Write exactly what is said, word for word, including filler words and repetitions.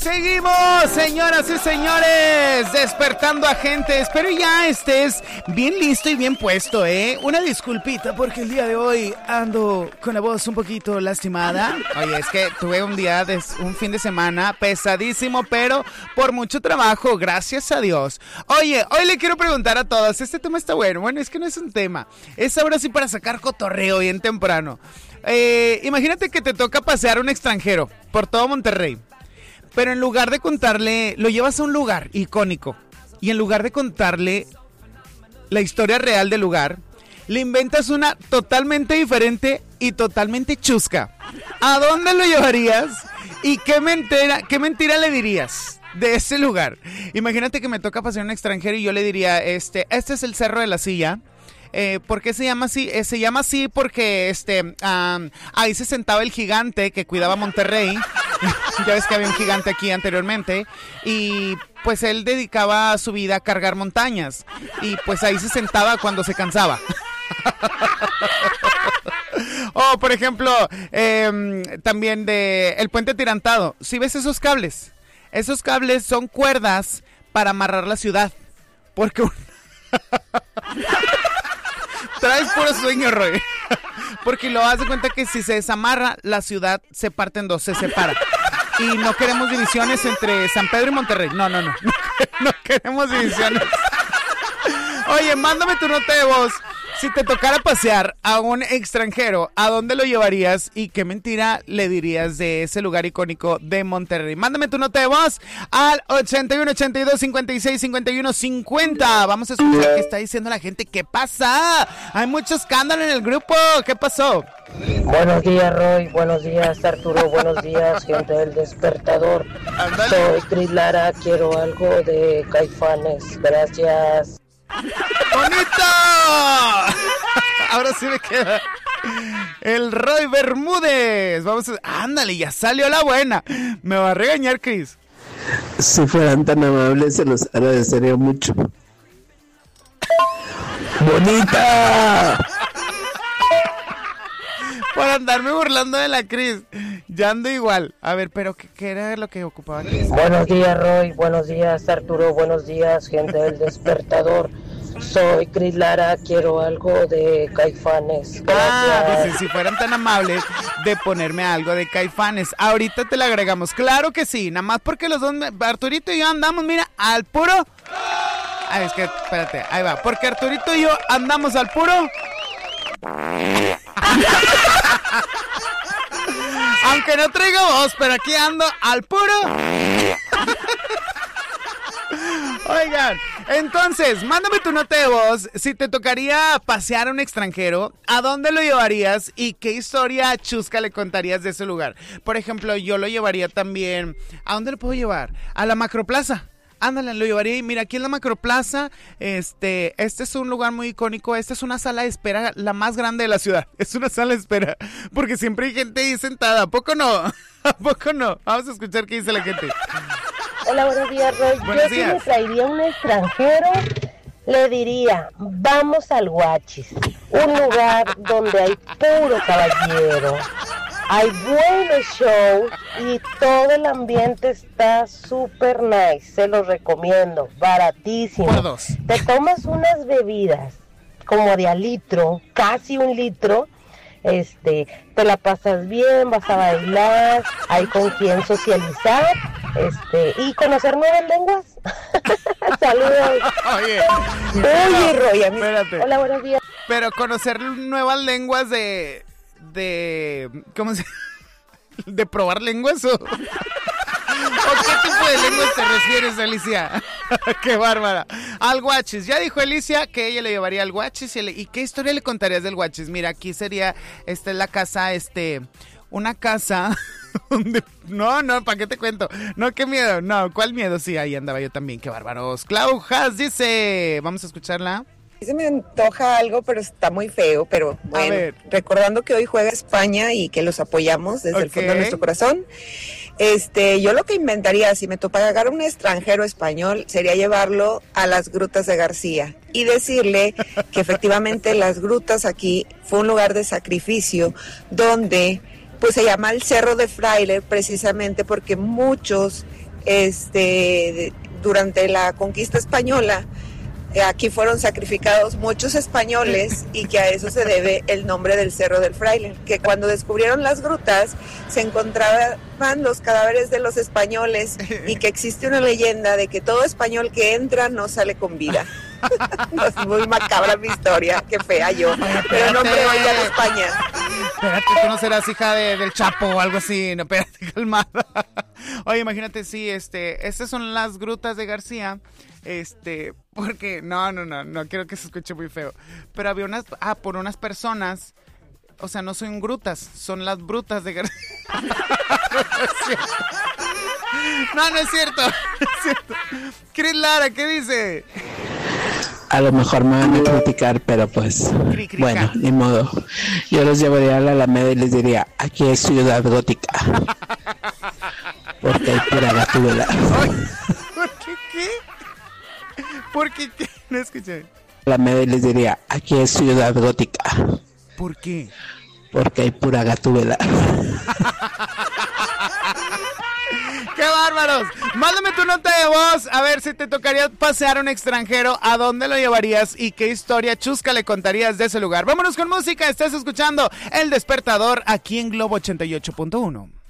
Seguimos, señoras y señores, despertando a gente. Espero ya estés bien listo y bien puesto, ¿eh? Una disculpita porque el día de hoy ando con la voz un poquito lastimada. Oye, es que tuve un día, de, un fin de semana pesadísimo, pero por mucho trabajo, gracias a Dios. Oye, hoy le quiero preguntar a todos, este tema está bueno. Bueno, es que no es un tema, es ahora sí para sacar cotorreo bien temprano. Eh, imagínate que te toca pasear a un extranjero por todo Monterrey. Pero en lugar de contarle, lo llevas a un lugar icónico. Y en lugar de contarle la historia real del lugar, le inventas una totalmente diferente y totalmente chusca. ¿A dónde lo llevarías? ¿Y qué mentira, qué mentira le dirías de ese lugar? Imagínate que me toca pasear a un extranjero y yo le diría, este, este es el Cerro de la Silla. Eh, ¿Por qué se llama así? Eh, se llama así porque este um, ahí se sentaba el gigante que cuidaba Monterrey. Ya ves que había un gigante aquí anteriormente. Y pues él dedicaba su vida a cargar montañas. Y pues ahí se sentaba cuando se cansaba. O por ejemplo, eh, también de el puente atirantado. ¿Sí ves esos cables? Esos cables son cuerdas para amarrar la ciudad. Porque... Traes puro sueño, Roy. Porque lo das de cuenta que si se desamarra, la ciudad se parte en dos, se separa. Y no queremos divisiones entre San Pedro y Monterrey. No, no, no. No, no queremos divisiones. Oye, mándame tu nota de voz. Si te tocara pasear a un extranjero, ¿a dónde lo llevarías y qué mentira le dirías de ese lugar icónico de Monterrey? Mándame tu nota de voz al ochenta y uno, ochenta y dos, cincuenta y seis, cincuenta y uno, cincuenta. Vamos a escuchar qué está diciendo la gente. ¿Qué pasa? Hay mucho escándalo en el grupo. ¿Qué pasó? Buenos días, Roy. Buenos días, Arturo. Buenos días, gente del Despertador. Andale. Soy Cris Lara. Quiero algo de Caifanes. Gracias. ¡Bonito! Ahora sí me queda el Roy Bermúdez. Vamos a... Ándale, ya salió la buena. Me va a regañar, Cris. Si fueran tan amables, se los agradecería mucho. ¡Bonita! Por andarme burlando de la Cris. Ya ando igual. A ver, pero ¿qué, qué era lo que ocupaba Cris? Buenos días, Roy. Buenos días, Arturo. Buenos días, gente del Despertador. Soy Cris Lara. Quiero algo de Caifanes. Gracias. Ah, pues si fueran tan amables de ponerme algo de Caifanes. Ahorita te la agregamos. Claro que sí. Nada más porque los dos, Arturito y yo andamos, mira, al puro... Ay, es que, espérate, ahí va. Porque Arturito y yo andamos al puro... Aunque no traigo voz, pero aquí ando al puro. Oigan, entonces, mándame tu nota de voz. Si te tocaría pasear a un extranjero, ¿a dónde lo llevarías y qué historia chusca le contarías de ese lugar? Por ejemplo, yo lo llevaría también. ¿A dónde lo puedo llevar? A la Macroplaza. Ándale, lo llevaría y mira, aquí en la Macroplaza, este, este es un lugar muy icónico, esta es una sala de espera, la más grande de la ciudad, es una sala de espera, porque siempre hay gente ahí sentada, ¿a poco no? ¿A poco no? Vamos a escuchar qué dice la gente. Hola, buenos días, Roy. Buenos Yo días. Si me traería un extranjero, le diría, vamos al Guachis, un lugar donde hay puro caballero. Hay buenos shows y todo el ambiente está súper nice. Se los recomiendo, baratísimo. Por dos. Te tomas unas bebidas como de a litro, casi un litro. Este, te la pasas bien, vas a bailar, hay con quien socializar, este, y conocer nuevas lenguas. Saludos. Oye, Oye, Roy, a mí- espérate. Hola, buenos días. Pero conocer nuevas lenguas de... de... ¿cómo se...? ¿De probar lenguas o...? ¿O qué tipo de lenguas te refieres, Alicia? ¡Qué bárbara! Al Guachis. Ya dijo Alicia que ella le llevaría al Guachis. ¿Y, le... ¿Y qué historia le contarías del Guachis? Mira, aquí sería... Esta es la casa, este... Una casa... donde... No, no, ¿para qué te cuento? No, qué miedo. No, ¿cuál miedo? Sí, ahí andaba yo también. ¡Qué bárbaros! Clau Haas dice... Vamos a escucharla. Se me antoja algo, pero está muy feo, pero bueno, recordando que hoy juega España y que los apoyamos desde okay. el fondo de nuestro corazón, este, yo lo que inventaría, si me topara un extranjero español, sería llevarlo a las grutas de García y decirle que efectivamente las grutas aquí fue un lugar de sacrificio donde, pues se llama el Cerro de Fraile precisamente porque muchos este, durante la conquista española, aquí fueron sacrificados muchos españoles y que a eso se debe el nombre del Cerro del Fraile, que cuando descubrieron las grutas se encontraban los cadáveres de los españoles y que existe una leyenda de que todo español que entra no sale con vida. Es muy macabra mi historia, qué fea yo, pero no me voy a España. Espérate, tú no serás hija de, del Chapo o algo así, no, espérate, calmada. Oye, imagínate, sí, este, estas son las grutas de García. Este, porque, no, no, no, no quiero que se escuche muy feo. Pero había unas, ah, por unas personas, o sea, no son grutas, son las brutas de García. No, no es cierto, no es cierto. Cris Lara, ¿qué dice? A lo mejor me van a criticar, pero pues, bueno, ni modo. Yo los llevaría a la Alameda y les diría, aquí es Ciudad Gótica. Porque hay pura gatúbela. ¿Por qué qué? ¿Por qué qué? No escuché. La Alameda y les diría, aquí es Ciudad Gótica. ¿Por qué? Porque hay pura gatúbela. ¡Qué bárbaros! Mándame tu nota de voz. A ver, si te tocaría pasear a un extranjero, ¿a dónde lo llevarías? ¿Y qué historia chusca le contarías de ese lugar? Vámonos con música. Estás escuchando El Despertador aquí en Globo ochenta y ocho punto uno.